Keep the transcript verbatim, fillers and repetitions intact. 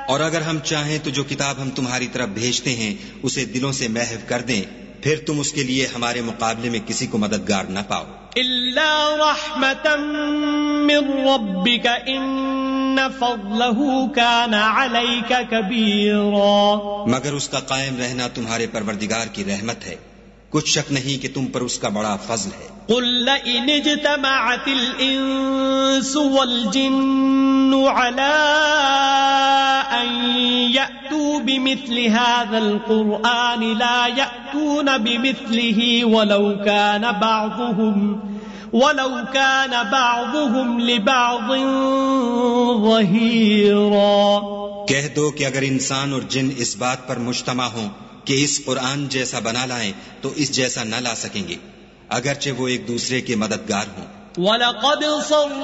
और अगर हम चाहें तो जो किताब हम तुम्हारी तरफ भेजते हैं उसे दिलों से महव कर दें, फिर तुम उसके लिए हमारे मुकाबले में किसी को मददगार न पाओ। इल्ला रहमतम मिर रब्बिका इन्न फज़लहु काना अलैका कबीरा, मगर उसका कायम रहना तुम्हारे परवरदिगार की रहमत है, कुछ शक नहीं कि तुम पर उसका बड़ा फजल है। कुल इन इज्तमअतिल इंसु वल जिन्नु अला अन यअतू बिमिस्लि हाज़ल क़ुरआन ला यअतून बिमिस्लिही वलौ कान बअज़ुहुम वलौ कान बअज़ुहुम लिबअज़िन ज़हीरा। कह दो कि अगर इंसान और जिन इस बात पर मुज्तमा हों कि इस कुरान जैसा बना लाएं तो इस जैसा न ला सकेंगे, अगरचे वो एक दूसरे के मददगार हों।